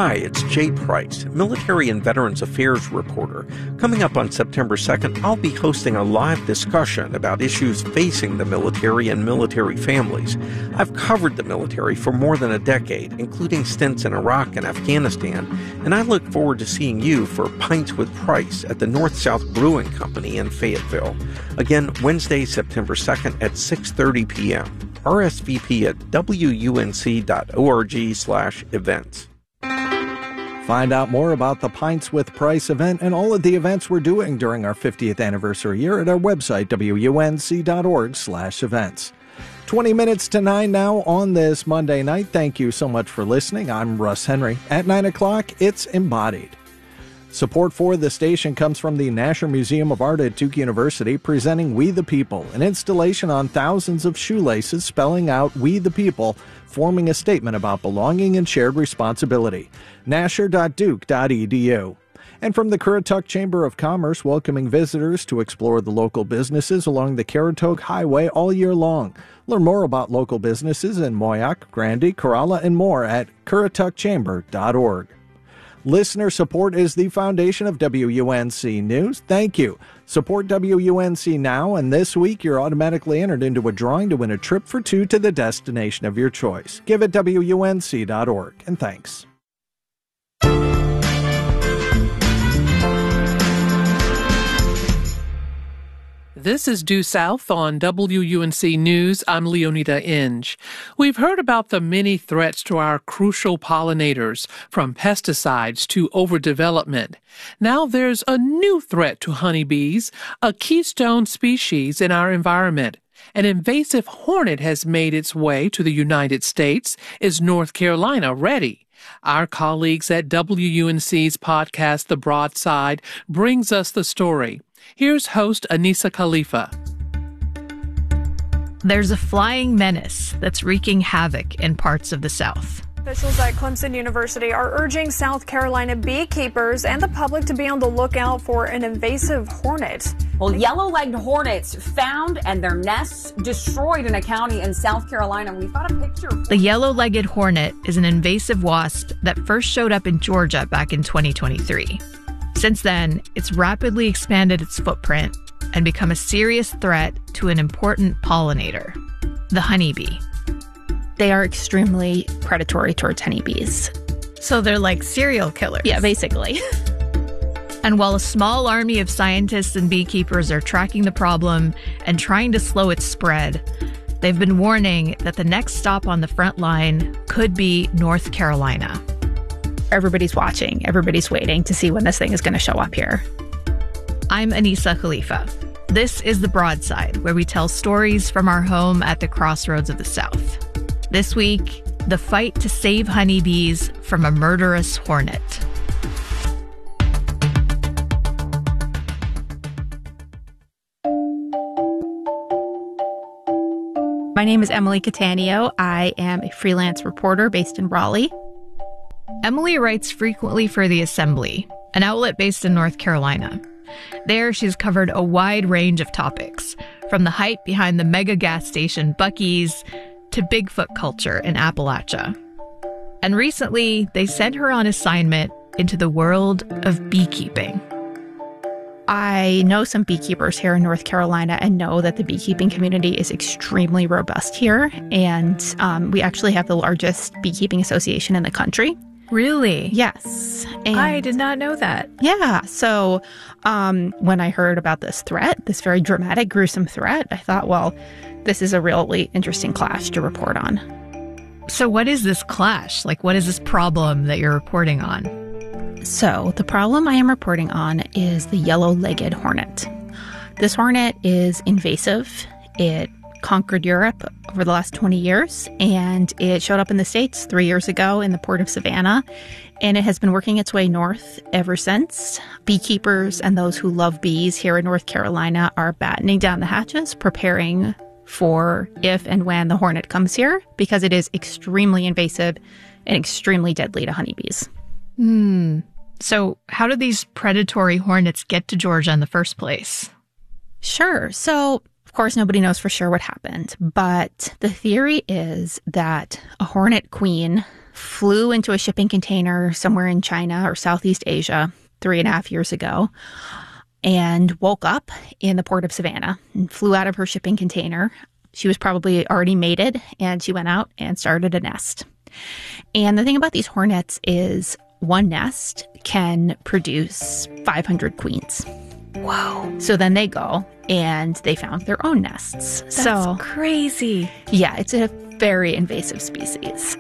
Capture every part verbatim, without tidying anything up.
Hi, it's Jay Price, Military and Veterans Affairs reporter. Coming up on September second, I'll be hosting a live discussion about issues facing the military and military families. I've covered the military for more than a decade, including stints in Iraq and Afghanistan, and I look forward to seeing you for Pints with Price at the North-South Brewing Company in Fayetteville. Again, Wednesday, September second at six thirty p.m. R S V P at W U N C dot org slash events. Find out more about the Pints with Price event and all of the events we're doing during our fiftieth anniversary year at our website, W U N C dot org slash events. twenty minutes to nine now on this Monday night. Thank you so much for listening. I'm Russ Henry. At nine o'clock, it's Embodied. Support for the station comes from the Nasher Museum of Art at Duke University, presenting We the People, an installation on thousands of shoelaces spelling out We the People, forming a statement about belonging and shared responsibility. nasher dot duke dot e d u. And from the Currituck Chamber of Commerce, welcoming visitors to explore the local businesses along the Currituck Highway all year long. Learn more about local businesses in Moyock, Grandy, Corolla, and more at currituck chamber dot org. Listener support is the foundation of W U N C News. Thank you. Support W U N C now, and this week you're automatically entered into a drawing to win a trip for two to the destination of your choice. Give it W U N C dot org, and thanks. This is Due South on W U N C News. I'm Leonida Inge. We've heard about the many threats to our crucial pollinators, from pesticides to overdevelopment. Now there's a new threat to honeybees, a keystone species in our environment. An invasive hornet has made its way to the United States. Is North Carolina ready? Our colleagues at W U N C's podcast, The Broadside, brings us the story. Here's host Anissa Khalifa. There's a flying menace that's wreaking havoc in parts of the South. Officials at Clemson University are urging South Carolina beekeepers and the public to be on the lookout for an invasive hornet. Well, yellow-legged hornets found and their nests destroyed in a county in South Carolina. We've got a picture. The yellow-legged hornet is an invasive wasp that first showed up in Georgia back in twenty twenty-three. Since then, it's rapidly expanded its footprint and become a serious threat to an important pollinator, the honeybee. They are extremely predatory towards honeybees. So they're like serial killers. Yeah, basically. And while a small army of scientists and beekeepers are tracking the problem and trying to slow its spread, they've been warning that the next stop on the front line could be North Carolina. Everybody's watching. Everybody's waiting to see when this thing is going to show up here. I'm Anissa Khalifa. This is The Broadside, where we tell stories from our home at the crossroads of the South. This week, the fight to save honeybees from a murderous hornet. My name is Emily Catania. I am a freelance reporter based in Raleigh. Emily writes frequently for The Assembly, an outlet based in North Carolina. There, she's covered a wide range of topics, from the hype behind the mega gas station Buc-ee's to Bigfoot culture in Appalachia. And recently, they sent her on assignment into the world of beekeeping. I know some beekeepers here in North Carolina and know that the beekeeping community is extremely robust here. And um, we actually have the largest beekeeping association in the country. Really? Yes. And I did not know that. Yeah. So um, when I heard about this threat, this very dramatic, gruesome threat, I thought, well, this is a really interesting clash to report on. So what is this clash? Like, what is this problem that you're reporting on? So the problem I am reporting on is the yellow-legged hornet. This hornet is invasive. It conquered Europe over the last twenty years, and it showed up in the States three years ago in the port of Savannah, and it has been working its way north ever since. Beekeepers and those who love bees here in North Carolina are battening down the hatches, preparing for if and when the hornet comes here, because it is extremely invasive and extremely deadly to honeybees. Hmm. So how do these predatory hornets get to Georgia in the first place? Sure. So of course, nobody knows for sure what happened, but the theory is that a hornet queen flew into a shipping container somewhere in China or Southeast Asia three and a half years ago and woke up in the port of Savannah and flew out of her shipping container. She was probably already mated, and she went out and started a nest. And the thing about these hornets is one nest can produce five hundred queens. Whoa. So then they go and they found their own nests. That's so crazy. Yeah, it's a very invasive species.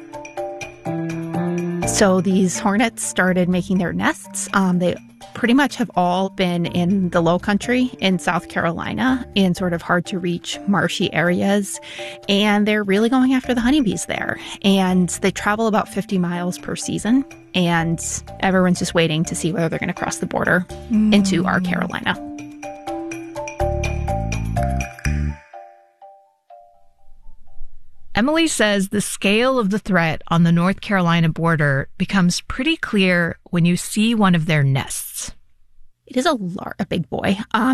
So these hornets started making their nests. Um, they pretty much have all been in the low country in South Carolina, in sort of hard to reach marshy areas. And they're really going after the honeybees there. And they travel about fifty miles per season. And everyone's just waiting to see whether they're going to cross the border mm. into our Carolina. Emily says the scale of the threat on the North Carolina border becomes pretty clear when you see one of their nests. It is a lar- a big boy. Um,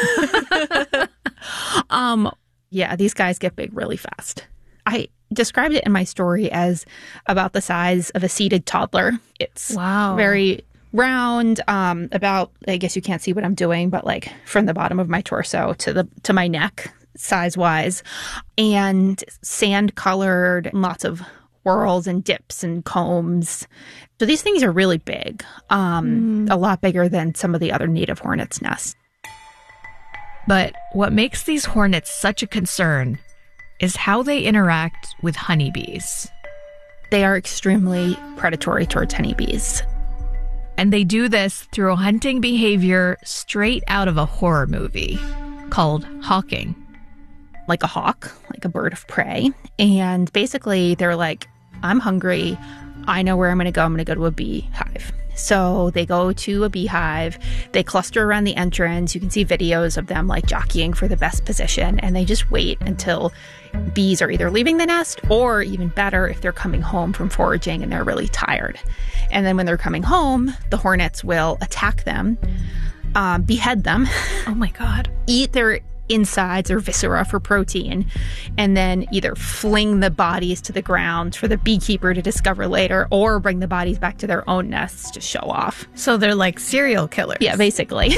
um, yeah, these guys get big really fast. I described it in my story as about the size of a seated toddler. It's wow. very round, um, about, I guess you can't see what I'm doing, but like from the bottom of my torso to the to my neck, size-wise, and sand-colored, lots of whorls and dips and combs. So these things are really big, um, mm. a lot bigger than some of the other native hornets' nests. But what makes these hornets such a concern is how they interact with honeybees. They are extremely predatory towards honeybees. And they do this through a hunting behavior straight out of a horror movie called hawking. Like a hawk, like a bird of prey. And basically, they're like, I'm hungry. I know where I'm going to go. I'm going to go to a beehive. So they go to a beehive. They cluster around the entrance. You can see videos of them like jockeying for the best position. And they just wait until bees are either leaving the nest, or even better, if they're coming home from foraging and they're really tired. And then when they're coming home, the hornets will attack them, um, behead them. Oh my God. Eat their insides or viscera for protein, and then either fling the bodies to the ground for the beekeeper to discover later, or bring the bodies back to their own nests to show off. So they're like serial killers. Yeah, basically.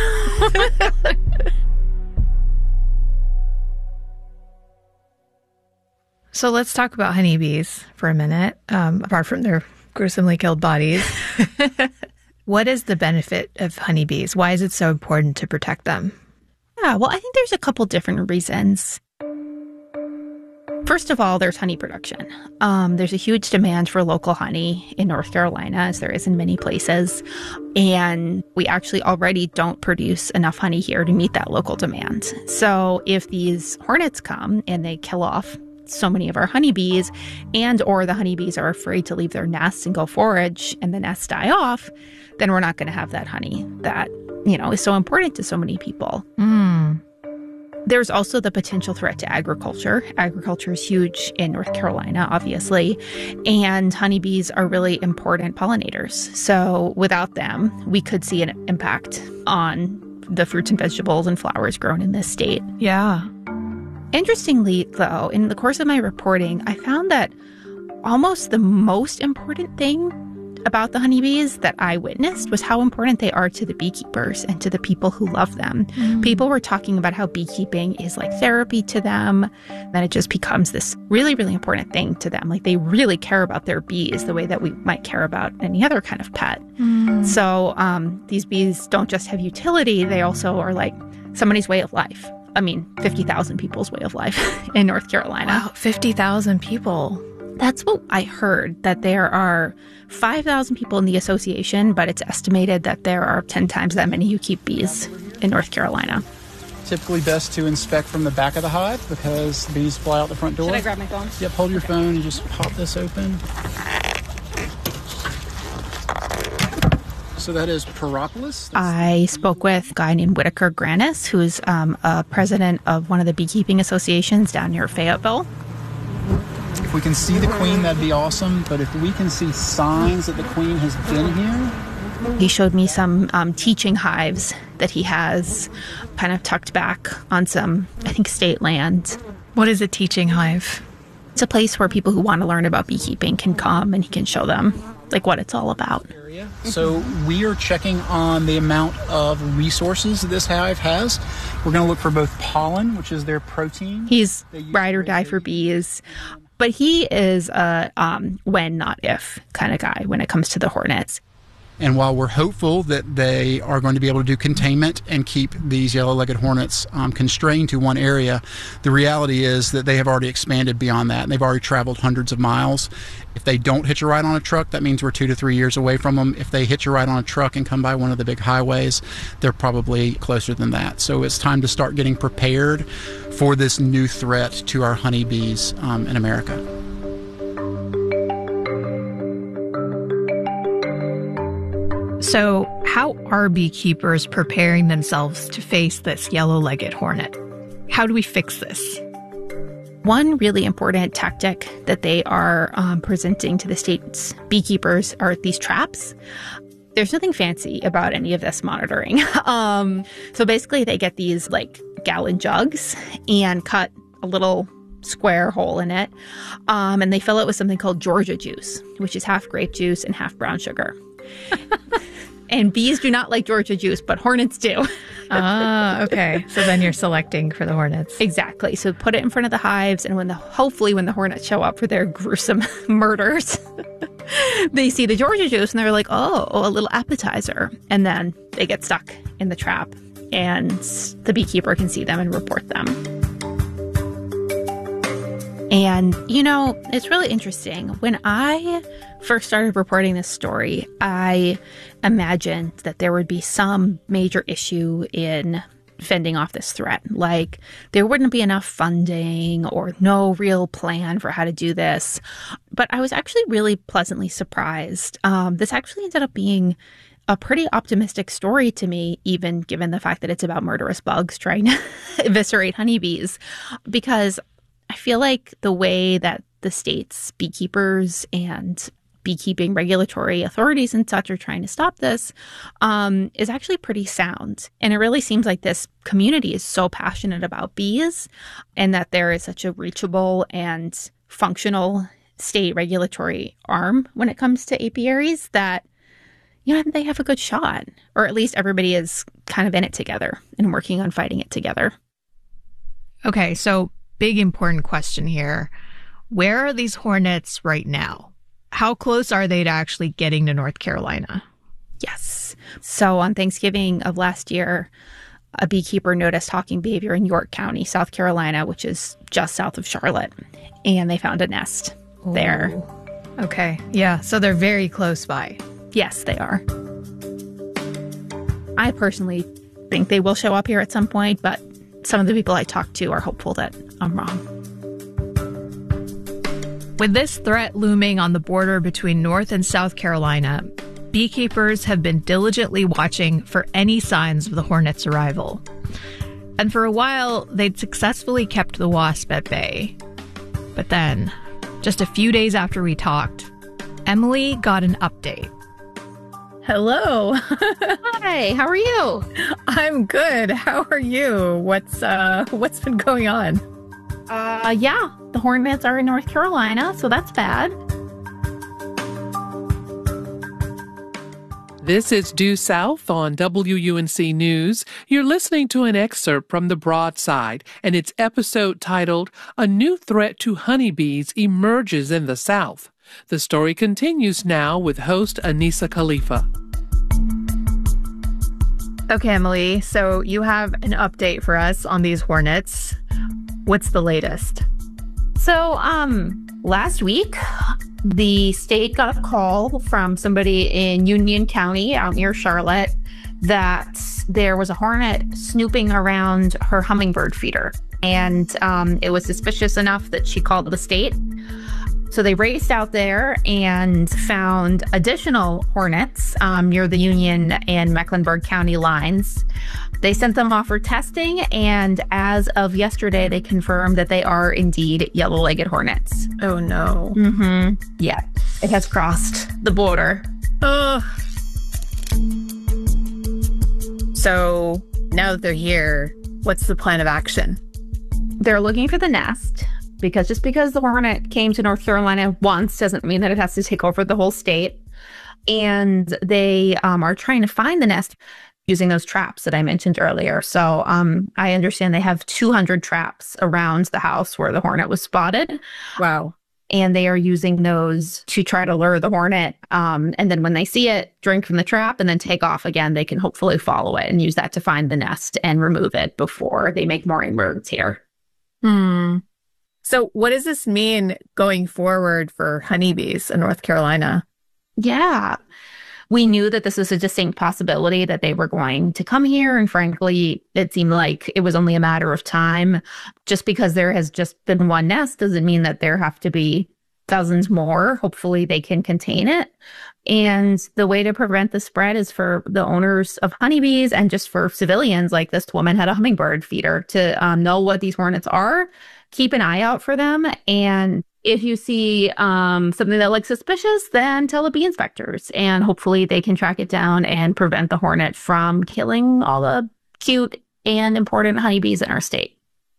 So let's talk about honeybees for a minute, um, apart from their gruesomely killed bodies. What is the benefit of honeybees? Why is it so important to protect them? Yeah, well, I think there's a couple different reasons. First of all, there's honey production. Um, there's a huge demand for local honey in North Carolina, as there is in many places. And we actually already don't produce enough honey here to meet that local demand. So if these hornets come and they kill off so many of our honeybees, and or the honeybees are afraid to leave their nests and go forage and the nests die off, then we're not going to have that honey that, you know, is so important to so many people. Mm. There's also the potential threat to agriculture. Agriculture is huge in North Carolina, obviously, and honeybees are really important pollinators. So without them, we could see an impact on the fruits and vegetables and flowers grown in this state. Yeah. Interestingly, though, in the course of my reporting, I found that almost the most important thing about the honeybees that I witnessed was how important they are to the beekeepers and to the people who love them. Mm. People were talking about how beekeeping is like therapy to them, that it just becomes this really, really important thing to them. Like they really care about their bees the way that we might care about any other kind of pet. Mm. So um, these bees don't just have utility, they also are like somebody's way of life. I mean, fifty thousand people's way of life in North Carolina. Wow, fifty thousand people. That's what I heard, that there are five thousand people in the association, but it's estimated that there are ten times that many who keep bees in North Carolina. Typically best to inspect from the back of the hive because bees fly out the front door. Should I grab my phone? Yep, hold your okay. phone and just pop this open. So that is Propolis. I spoke with a guy named Whitaker Granis, who's um, a president of one of the beekeeping associations down near Fayetteville. If we can see the queen, that'd be awesome. But if we can see signs that the queen has been here. He showed me some um, teaching hives that he has kind of tucked back on some, I think, state land. What is a teaching hive? It's a place where people who want to learn about beekeeping can come, and he can show them like what it's all about. So we are checking on the amount of resources this hive has. We're going to look for both pollen, which is their protein. He's ride or die for bees, but he is a um, when, not if kind of guy when it comes to the hornets. And while we're hopeful that they are going to be able to do containment and keep these yellow-legged hornets um, constrained to one area, the reality is that they have already expanded beyond that. And they've already traveled hundreds of miles. If they don't hitch a ride on a truck, that means we're two to three years away from them. If they hitch a ride on a truck and come by one of the big highways, they're probably closer than that. So it's time to start getting prepared for this new threat to our honeybees um, in America. So, how are beekeepers preparing themselves to face this yellow-legged hornet? How do we fix this? One really important tactic that they are um, presenting to the state's beekeepers are these traps. There's nothing fancy about any of this monitoring. um, so basically, they get these like gallon jugs and cut a little square hole in it, um, and they fill it with something called Georgia juice, which is half grape juice and half brown sugar. And bees do not like Georgia juice, but hornets do. Ah, okay. So then you're selecting for the hornets. Exactly. So put it in front of the hives, and when the hopefully when the hornets show up for their gruesome murders, they see the Georgia juice and they're like, oh, a little appetizer. And then they get stuck in the trap, and the beekeeper can see them and report them. And, you know, it's really interesting. When I first started reporting this story, I imagined that there would be some major issue in fending off this threat. Like, there wouldn't be enough funding or no real plan for how to do this. But I was actually really pleasantly surprised. Um, this actually ended up being a pretty optimistic story to me, even given the fact that it's about murderous bugs trying to eviscerate honeybees, because I feel like the way that the state's beekeepers and beekeeping regulatory authorities and such are trying to stop this um, is actually pretty sound. And it really seems like this community is so passionate about bees, and that there is such a reachable and functional state regulatory arm when it comes to apiaries that, you know, they have a good shot, or at least everybody is kind of in it together and working on fighting it together. Okay, so big important question here. Where are these hornets right now? How close are they to actually getting to North Carolina? Yes. So on Thanksgiving of last year, a beekeeper noticed hawking behavior in York County, South Carolina, which is just south of Charlotte. And they found a nest Ooh. there. Okay. Yeah. So they're very close by. Yes, they are. I personally think they will show up here at some point, but some of the people I talked to are hopeful that I'm wrong. With this threat looming on the border between North and South Carolina, beekeepers have been diligently watching for any signs of the hornet's arrival. And for a while, they'd successfully kept the wasp at bay. But then, just a few days after we talked, Emily got an update. Hello. Hi, how are you? I'm good. How are you? What's uh what's been going on? Uh yeah, the hornets are in North Carolina, so that's bad. This is Due South on W U N C News. You're listening to an excerpt from The Broadside, and its episode titled, A New Threat to Honeybees Emerges in the South. The story continues now with host Anisa Khalifa. Okay, Emily, so you have an update for us on these hornets. What's the latest? So, um, last week, the state got a call from somebody in Union County out near Charlotte that there was a hornet snooping around her hummingbird feeder. And um, it was suspicious enough that she called the state. So they raced out there and found additional hornets um, near the Union and Mecklenburg County lines. They sent them off for testing, and as of yesterday, they confirmed that they are indeed yellow-legged hornets. Oh, no. Mm-hmm. Yeah, it has crossed the border. Ugh. So now that they're here, what's the plan of action? They're looking for the nest. because just because the hornet came to North Carolina once doesn't mean that it has to take over the whole state. And they um, are trying to find the nest using those traps that I mentioned earlier. So um, I understand they have two hundred traps around the house where the hornet was spotted. Wow. And they are using those to try to lure the hornet. Um, and then when they see it, drink from the trap and then take off again, they can hopefully follow it and use that to find the nest and remove it before they make more inroads here. Hmm. So what does this mean going forward for honeybees in North Carolina? Yeah. We knew that this was a distinct possibility that they were going to come here. And frankly, it seemed like it was only a matter of time. Just because there has just been one nest doesn't mean that there have to be dozens more. Hopefully they can contain it. And the way to prevent the spread is for the owners of honeybees and just for civilians, like this woman had a hummingbird feeder, to um, know what these hornets are, keep an eye out for them, and if you see um, something that looks suspicious, then tell the bee inspectors, and hopefully they can track it down and prevent the hornet from killing all the cute and important honeybees in our state.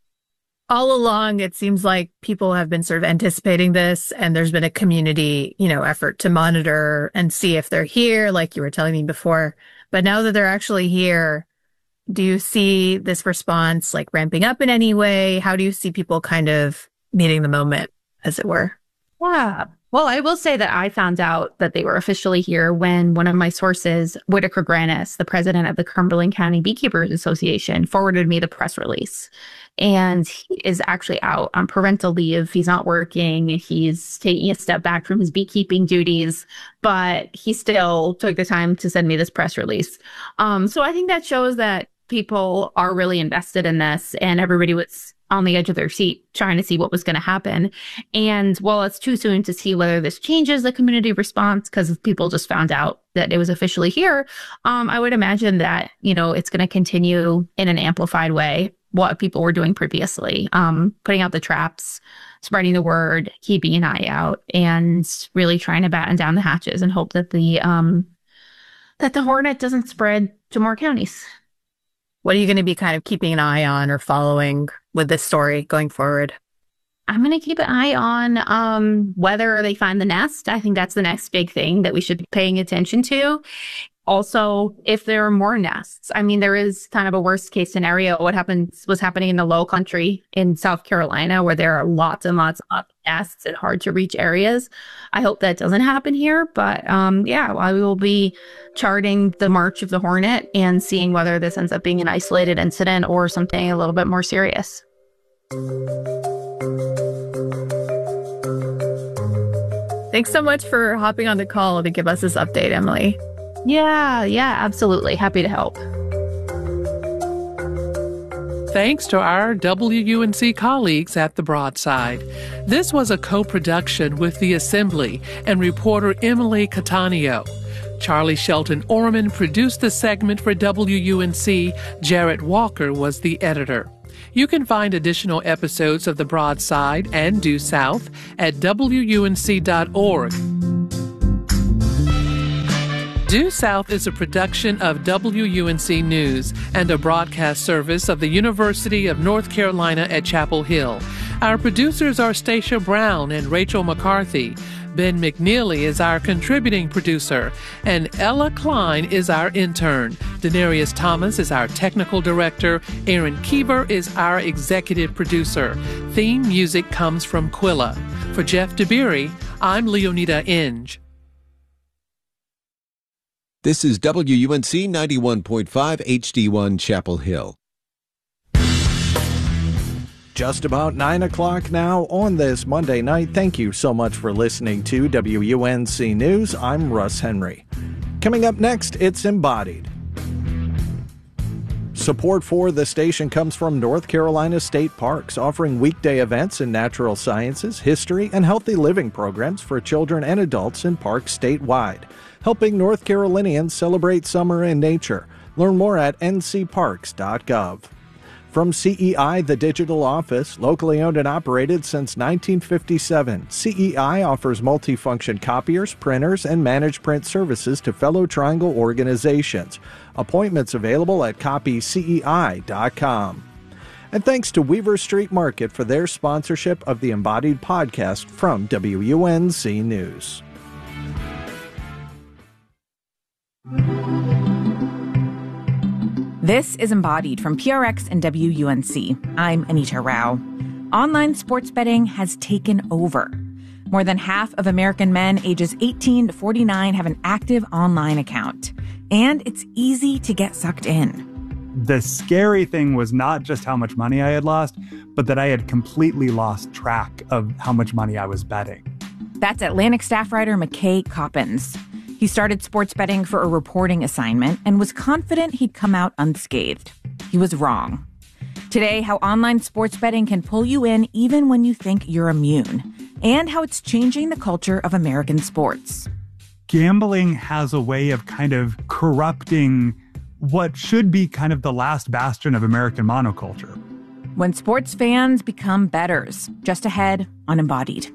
All along, it seems like people have been sort of anticipating this, and there's been a community, you know, effort to monitor and see if they're here, like you were telling me before. But now that they're actually here, do you see this response like ramping up in any way? How do you see people kind of meeting the moment, as it were? Yeah. Well, I will say that I found out that they were officially here when one of my sources, Whitaker Granis, the president of the Cumberland County Beekeepers Association, forwarded me the press release. And he is actually out on parental leave. He's not working. He's taking a step back from his beekeeping duties, but he still took the time to send me this press release. Um, so I think that shows that people are really invested in this, and everybody was on the edge of their seat trying to see what was going to happen. And while it's too soon to see whether this changes the community response, because people just found out that it was officially here, um, I would imagine that, you know, it's going to continue in an amplified way what people were doing previously, um, putting out the traps, spreading the word, keeping an eye out, and really trying to batten down the hatches and hope that the um, that the hornet doesn't spread to more counties. What are you going to be kind of keeping an eye on or following with this story going forward? I'm going to keep an eye on um, whether they find the nest. I think that's the next big thing that we should be paying attention to. Also, if there are more nests. I mean, there is kind of a worst case scenario. What happens was happening in the Low Country in South Carolina, where there are lots and lots of nests in hard to reach areas. I hope that doesn't happen here. But um, yeah, I will be charting the march of the hornet and seeing whether this ends up being an isolated incident or something a little bit more serious. Thanks so much for hopping on the call to give us this update, Emily. Yeah, yeah, absolutely. Happy to help. Thanks to our W U N C colleagues at the Broadside. This was a co-production with The Assembly and reporter Emily Cattaneo. Charlie Shelton Orman produced the segment for W U N C. Jarrett Walker was the editor. You can find additional episodes of The Broadside and Due South at W U N C dot org. Due South is a production of W U N C News and a broadcast service of the University of North Carolina at Chapel Hill. Our producers are Stacia Brown and Rachel McCarthy. Ben McNeely is our contributing producer, and Ella Klein is our intern. Denarius Thomas is our technical director. Aaron Keever is our executive producer. Theme music comes from Quilla. For Jeff DeBeery, I'm Leonida Inge. This is W U N C ninety-one point five H D one Chapel Hill. Just about nine o'clock now on this Monday night. Thank you so much for listening to W U N C News. I'm Russ Henry. Coming up next, it's Embodied. Support for the station comes from North Carolina State Parks, offering weekday events in natural sciences, history, and healthy living programs for children and adults in parks statewide, helping North Carolinians celebrate summer in nature. Learn more at N C parks dot gov. From C E I, the digital office, locally owned and operated since nineteen fifty-seven, C E I offers multifunction copiers, printers, and managed print services to fellow Triangle organizations. Appointments available at copy C E I dot com. And thanks to Weaver Street Market for their sponsorship of the Embodied podcast from W U N C News. This is Embodied from P R X and W U N C. I'm Anita Rao. Online sports betting has taken over. More than half of American men ages eighteen to forty-nine have an active online account. And it's easy to get sucked in. The scary thing was not just how much money I had lost, but that I had completely lost track of how much money I was betting. That's Atlantic staff writer McKay Coppins. He started sports betting for a reporting assignment and was confident he'd come out unscathed. He was wrong. Today, how online sports betting can pull you in even when you think you're immune, and how it's changing the culture of American sports. Gambling has a way of kind of corrupting what should be kind of the last bastion of American monoculture. When sports fans become bettors, just ahead on Embodied.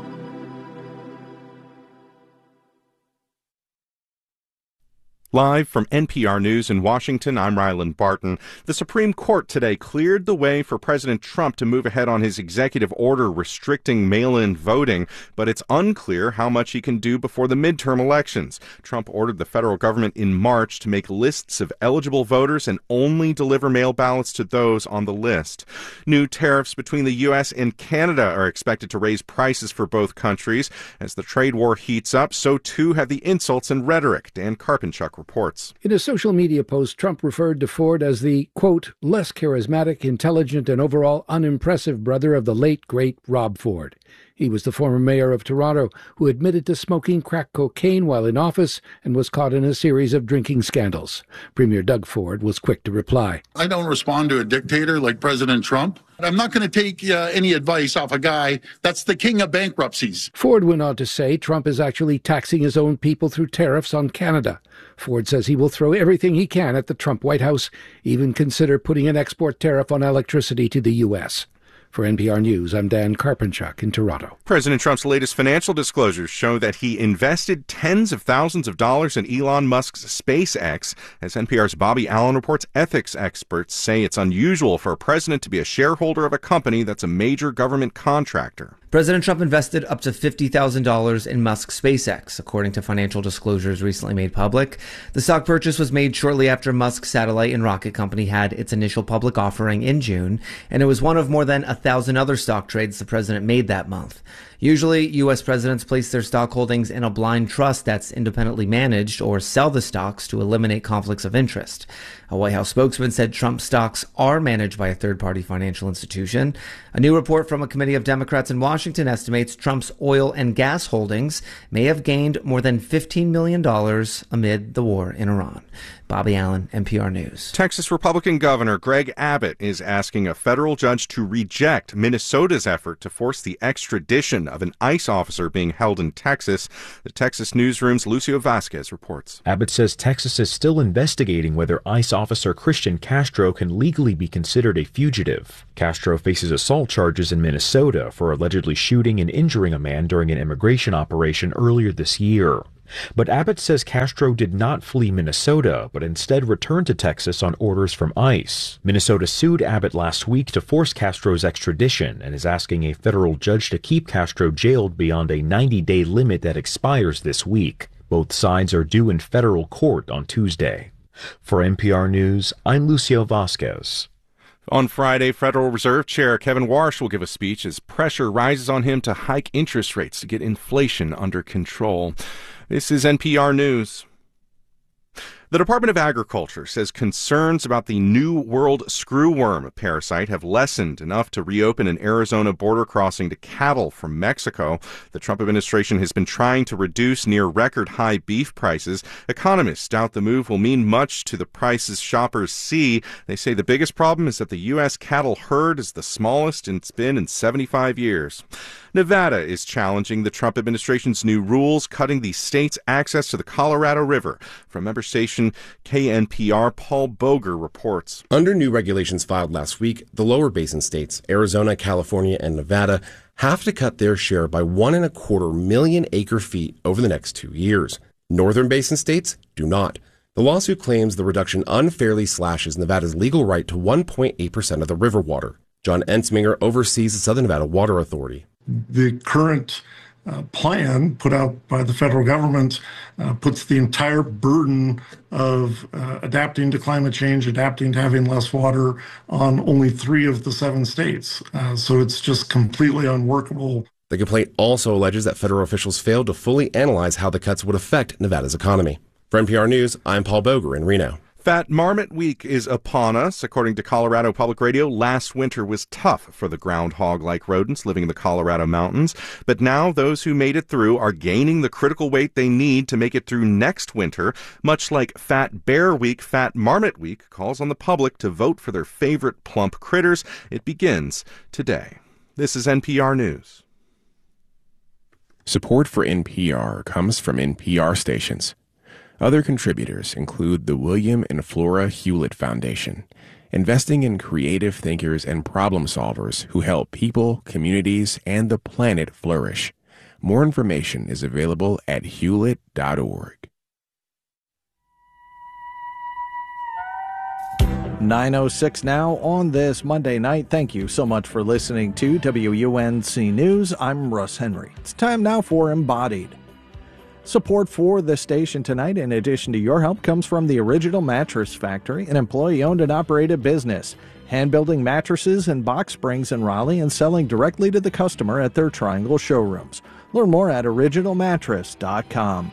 Live from N P R News in Washington, I'm Ryland Barton. The Supreme Court today cleared the way for President Trump to move ahead on his executive order restricting mail-in voting, but it's unclear how much he can do before the midterm elections. Trump ordered the federal government in March to make lists of eligible voters and only deliver mail ballots to those on the list. New tariffs between the U S and Canada are expected to raise prices for both countries. As the trade war heats up, so too have the insults and rhetoric. Dan Karpenchuk reports. In a social media post, Trump referred to Ford as the, quote, less charismatic, intelligent, and overall unimpressive brother of the late, great Rob Ford. He was the former mayor of Toronto who admitted to smoking crack cocaine while in office and was caught in a series of drinking scandals. Premier Doug Ford was quick to reply. I don't respond to a dictator like President Trump. I'm not going to take uh, any advice off a guy that's the king of bankruptcies. Ford went on to say Trump is actually taxing his own people through tariffs on Canada. Ford says he will throw everything he can at the Trump White House, even consider putting an export tariff on electricity to the U S. For N P R News, I'm Dan Karpenchuk in Toronto. President Trump's latest financial disclosures show that he invested tens of thousands of dollars in Elon Musk's SpaceX. As N P R's Bobby Allen reports, ethics experts say it's unusual for a president to be a shareholder of a company that's a major government contractor. President Trump invested up to fifty thousand dollars in Musk's SpaceX, according to financial disclosures recently made public. The stock purchase was made shortly after Musk's satellite and rocket company had its initial public offering in June, and it was one of more than a thousand other stock trades the president made that month. Usually, U S presidents place their stock holdings in a blind trust that's independently managed or sell the stocks to eliminate conflicts of interest. A White House spokesman said Trump's stocks are managed by a third-party financial institution. A new report from a committee of Democrats in Washington estimates Trump's oil and gas holdings may have gained more than fifteen million dollars amid the war in Iran. Bobby Allen, N P R News. Texas Republican Governor Greg Abbott is asking a federal judge to reject Minnesota's effort to force the extradition of an ICE officer being held in Texas. The Texas Newsroom's Lucio Vasquez reports. Abbott says Texas is still investigating whether ICE officer Christian Castro can legally be considered a fugitive. Castro faces assault charges in Minnesota for allegedly shooting and injuring a man during an immigration operation earlier this year. But Abbott says Castro did not flee Minnesota, but instead returned to Texas on orders from ICE. Minnesota sued Abbott last week to force Castro's extradition and is asking a federal judge to keep Castro jailed beyond a ninety-day limit that expires this week. Both sides are due in federal court on Tuesday. For N P R News, I'm Lucio Vasquez. On Friday, Federal Reserve Chair Kevin Warsh will give a speech as pressure rises on him to hike interest rates to get inflation under control. This is N P R News. The Department of Agriculture says concerns about the New World screwworm parasite have lessened enough to reopen an Arizona border crossing to cattle from Mexico. The Trump administration has been trying to reduce near record high beef prices. Economists doubt the move will mean much to the prices shoppers see. They say the biggest problem is that the U S cattle herd is the smallest it's been in seventy-five years. Nevada is challenging the Trump administration's new rules, cutting the state's access to the Colorado River. From member station K N P R, Paul Boger reports. Under new regulations filed last week, the lower basin states, Arizona, California, and Nevada, have to cut their share by one and a quarter million acre feet over the next two years. Northern basin states do not. The lawsuit claims the reduction unfairly slashes Nevada's legal right to one point eight percent of the river water. John Ensminger oversees the Southern Nevada Water Authority. The current uh, plan put out by the federal government uh, puts the entire burden of uh, adapting to climate change, adapting to having less water on only three of the seven states. Uh, so it's just completely unworkable. The complaint also alleges that federal officials failed to fully analyze how the cuts would affect Nevada's economy. For N P R News, I'm Paul Boger in Reno. Fat Marmot Week is upon us. According to Colorado Public Radio, last winter was tough for the groundhog-like rodents living in the Colorado mountains. But now those who made it through are gaining the critical weight they need to make it through next winter. Much like Fat Bear Week, Fat Marmot Week calls on the public to vote for their favorite plump critters. It begins today. This is N P R News. Support for N P R comes from N P R stations. Other contributors include the William and Flora Hewlett Foundation, investing in creative thinkers and problem solvers who help people, communities, and the planet flourish. More information is available at hewlett dot org. nine oh six now on this Monday night. Thank you so much for listening to W U N C News. I'm Russ Henry. It's time now for Embodied. Support for the station tonight, in addition to your help, comes from the Original Mattress Factory, an employee-owned and operated business, hand-building mattresses and box springs in Raleigh and selling directly to the customer at their Triangle showrooms. Learn more at original mattress dot com.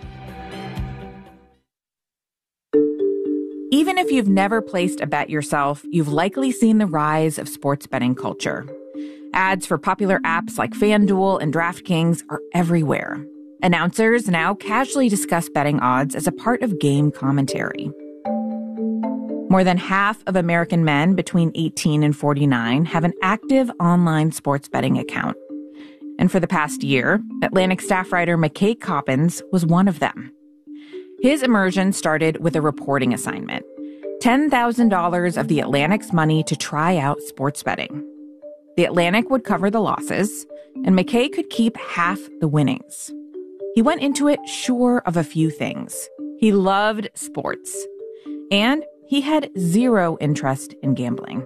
Even if you've never placed a bet yourself, you've likely seen the rise of sports betting culture. Ads for popular apps like FanDuel and DraftKings are everywhere. Announcers now casually discuss betting odds as a part of game commentary. More than half of American men between eighteen and forty-nine have an active online sports betting account. And for the past year, Atlantic staff writer McKay Coppins was one of them. His immersion started with a reporting assignment, ten thousand dollars of the Atlantic's money to try out sports betting. The Atlantic would cover the losses, and McKay could keep half the winnings. He went into it sure of a few things. He loved sports, and he had zero interest in gambling.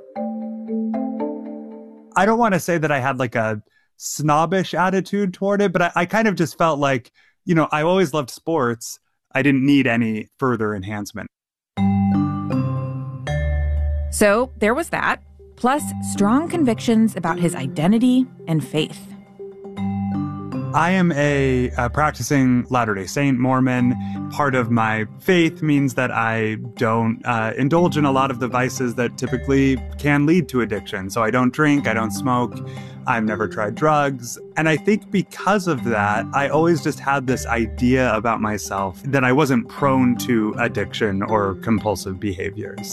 I don't want to say that I had like a snobbish attitude toward it, but I, I kind of just felt like, you know, I always loved sports. I didn't need any further enhancement. So there was that, plus strong convictions about his identity and faith. I am a, a practicing Latter-day Saint Mormon. Part of my faith means that I don't uh, indulge in a lot of the vices that typically can lead to addiction. So I don't drink, I don't smoke, I've never tried drugs. And I think because of that, I always just had this idea about myself that I wasn't prone to addiction or compulsive behaviors.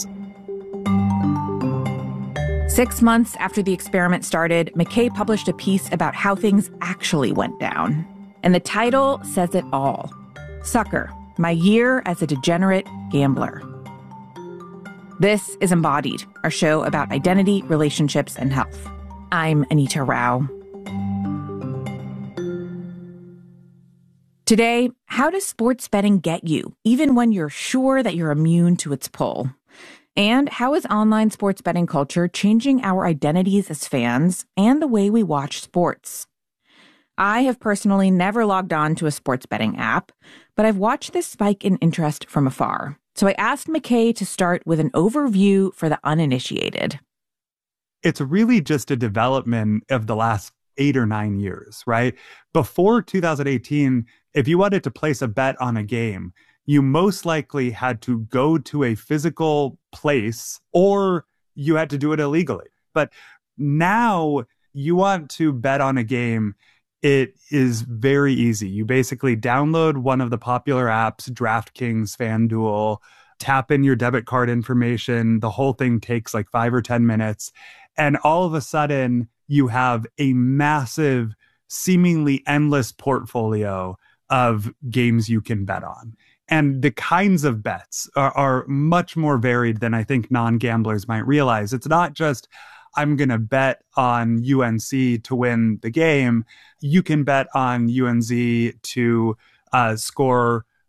Six months after the experiment started, McKay published a piece about how things actually went down. And the title says it all. Sucker, My Year as a Degenerate Gambler. This is Embodied, our show about identity, relationships, and health. I'm Anita Rao. Today, how does sports betting get you, even when you're sure that you're immune to its pull? And how is online sports betting culture changing our identities as fans and the way we watch sports? I have personally never logged on to a sports betting app, but I've watched this spike in interest from afar. So I asked McKay to start with an overview for the uninitiated. It's really just a development of the last eight or nine years, right? Before two thousand eighteen, if you wanted to place a bet on a game, you most likely had to go to a physical place or you had to do it illegally. But now you want to bet on a game, it is very easy. You basically download one of the popular apps, DraftKings, FanDuel, tap in your debit card information. The whole thing takes like five or ten minutes. And all of a sudden, you have a massive, seemingly endless portfolio of games you can bet on. And the kinds of bets are, are much more varied than I think non-gamblers might realize. It's not just, I'm going to bet on U N C to win the game. You can bet on U N C to uh, score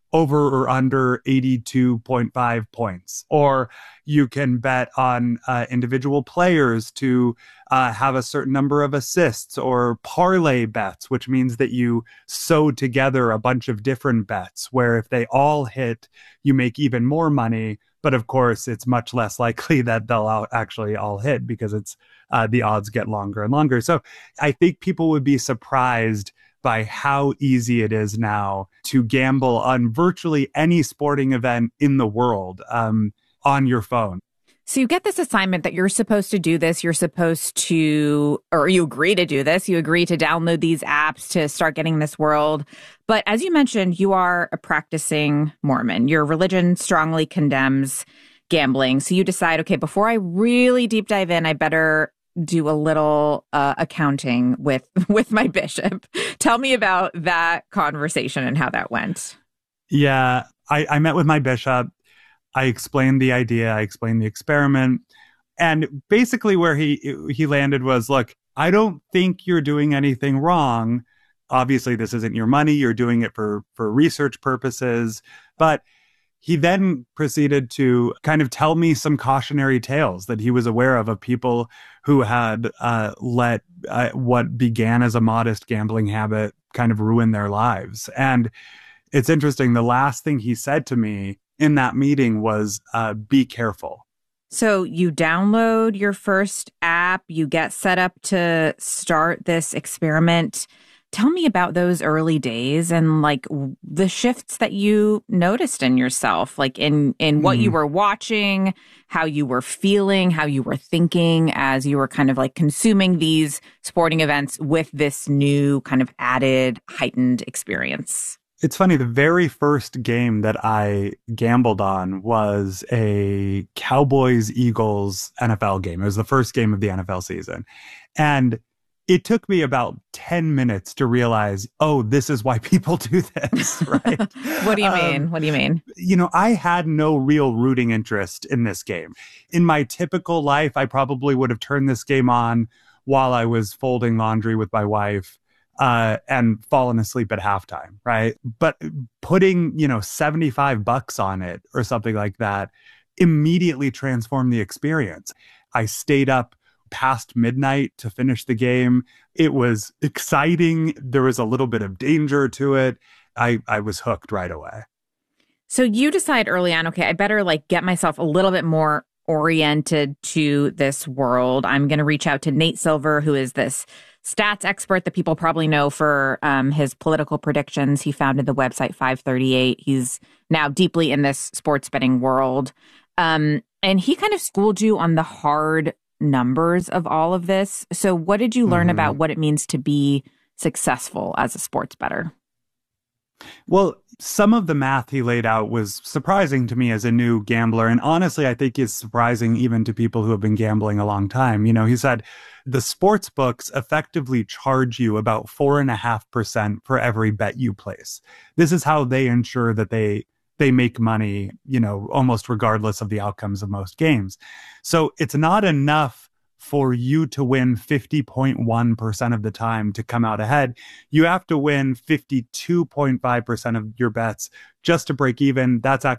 over or under eighty-two point five points. Or you can bet on uh, individual players to uh, have a certain number of assists, or parlay bets, which means that you sew together a bunch of different bets where if they all hit, you make even more money. But of course, it's much less likely that they'll actually all hit because it's uh, the odds get longer and longer. So I think people would be surprised by how easy it is now to gamble on virtually any sporting event in the world um, on your phone. So you get this assignment that you're supposed to do this. You're supposed to, or you agree to do this. You agree to download these apps to start getting this world. But as you mentioned, you are a practicing Mormon. Your religion strongly condemns gambling. So you decide, okay, before I really deep dive in, I better do a little uh, accounting with with my bishop. Tell me about that conversation and how that went. Yeah, I, I met with my bishop. I explained the idea. I explained the experiment. And basically where he he landed was, look, I don't think you're doing anything wrong. Obviously, this isn't your money. You're doing it for, for research purposes. But he then proceeded to kind of tell me some cautionary tales that he was aware of, of people who had uh, let uh, what began as a modest gambling habit kind of ruin their lives. And it's interesting. The last thing he said to me in that meeting was, uh, be careful. So you download your first app, you get set up to start this experiment. Tell me about those early days and like the shifts that you noticed in yourself, like in, in what mm. you were watching, how you were feeling, how you were thinking as you were kind of like consuming these sporting events with this new kind of added heightened experience. It's funny, the very first game that I gambled on was a Cowboys-Eagles N F L game. It was the first game of the N F L season. And it took me about ten minutes to realize, oh, this is why people do this, right? What do you mean? Um, what do you mean? You know, I had no real rooting interest in this game. In my typical life, I probably would have turned this game on while I was folding laundry with my wife uh, and fallen asleep at halftime, right? But putting, you know, seventy-five bucks on it or something like that immediately transformed the experience. I stayed up past midnight to finish the game. It was exciting. There was a little bit of danger to it. I, I was hooked right away. So you decide early on, okay, I better like get myself a little bit more oriented to this world. I'm going to reach out to Nate Silver, who is this stats expert that people probably know for um, his political predictions. He founded the website five thirty-eight. He's now deeply in this sports betting world. Um, and he kind of schooled you on the hard numbers of all of this. So what did you learn mm-hmm. about what it means to be successful as a sports bettor? Well, some of the math he laid out was surprising to me as a new gambler. And honestly, I think is surprising even to people who have been gambling a long time. You know, he said the sports books effectively charge you about four and a half percent for every bet you place. This is how they ensure that they they make money, you know, almost regardless of the outcomes of most games. So it's not enough for you to win fifty point one percent of the time to come out ahead. You have to win fifty-two point five percent of your bets just to break even. That's